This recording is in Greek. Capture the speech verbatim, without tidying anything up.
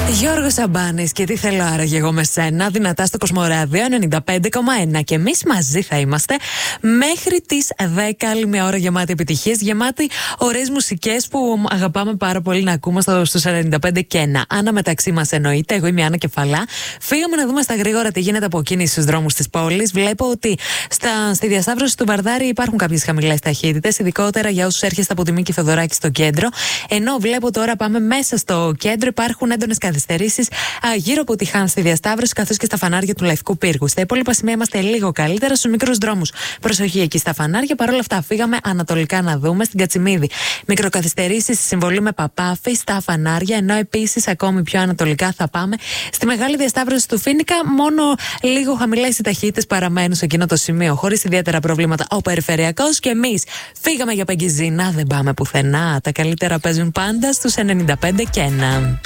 Γιώργος Σαμπάνης και τι θέλω άραγε εγώ με σένα, δυνατά στο Κοσμοράδιο ενενήντα πέντε κόμμα ένα. Και εμείς μαζί θα είμαστε μέχρι τις δέκα. Άλλη μια ώρα γεμάτη επιτυχίες, γεμάτη ωραίες μουσικές που αγαπάμε πάρα πολύ να ακούμε στο, στους ενενήντα πέντε και ένα. Άννα μεταξύ μας εννοείται, εγώ είμαι η Άννα Κεφαλά. Φύγαμε να δούμε στα γρήγορα τι γίνεται από κίνηση στους δρόμους της πόλης. Βλέπω ότι στα, στη διασταύρωση του Βαρδάρη υπάρχουν κάποιες χαμηλές ταχύτητες, ειδικότερα για όσους έρχεστε από τη Μίκη Θοδωράκη στο κέντρο. Ενώ βλέπω τώρα πάμε μέσα στο κέντρο, υπάρχουν έντονες καθυστερήσεις γύρω από τη Χάν στη διασταύρωση, καθώς και στα φανάρια του Λευκού Πύργου. Στα υπόλοιπα σημεία είμαστε λίγο καλύτερα, στους μικρούς δρόμους. Προσοχή εκεί στα φανάρια. Παρ' όλα αυτά, φύγαμε ανατολικά να δούμε στην Κατσιμίδη. Μικροκαθυστερήσεις στη συμβολή με Παπάφη στα φανάρια, ενώ επίσης ακόμη πιο ανατολικά θα πάμε στη μεγάλη διασταύρωση του Φίνικα. Μόνο λίγο χαμηλές οι ταχύτητες παραμένουν σε εκείνο το σημείο, χωρίς ιδιαίτερα προβλήματα ο περιφερειακός. Και εμείς φύγαμε για Παγκιζίνα, δεν πάμε πουθενά. Τα καλύτερα παίζουν πάντα στους ενενήντα πέντε και ένα.